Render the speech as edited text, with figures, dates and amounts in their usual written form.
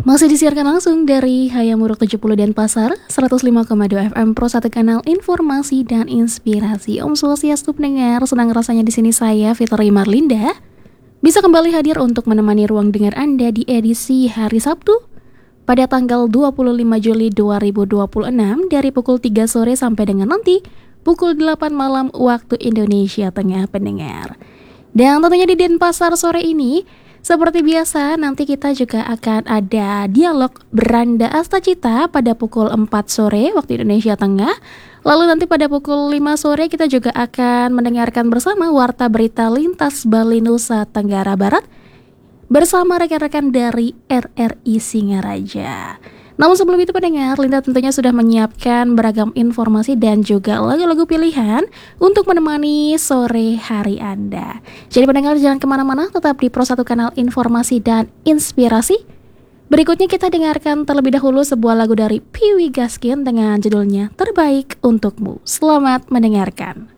Masih disiarkan langsung dari Hayamuruk 70 Denpasar, 105,2 FM Pro 1 kanal informasi dan inspirasi. Om Swastiastu pendengar, senang rasanya di sini saya Fitri Marlinda bisa kembali hadir untuk menemani ruang dengar Anda di edisi hari Sabtu pada tanggal 25 Juli 2026 dari pukul 3 sore sampai dengan nanti pukul 8 malam waktu Indonesia Tengah pendengar. Dan tentunya di Denpasar sore ini seperti biasa, nanti kita juga akan ada dialog Beranda Astacita pada pukul 4 sore waktu Indonesia Tengah. Lalu nanti pada pukul 5 sore kita juga akan mendengarkan bersama Warta Berita Lintas Bali Nusa Tenggara Barat bersama rekan-rekan dari RRI Singaraja. Namun sebelum itu pendengar, Linda tentunya sudah menyiapkan beragam informasi dan juga lagu-lagu pilihan untuk menemani sore hari Anda. Jadi pendengar jangan kemana-mana, tetap di Pro 1 kanal informasi dan inspirasi. Berikutnya kita dengarkan terlebih dahulu sebuah lagu dari Piwi Gaskin dengan judulnya Terbaik Untukmu. Selamat mendengarkan.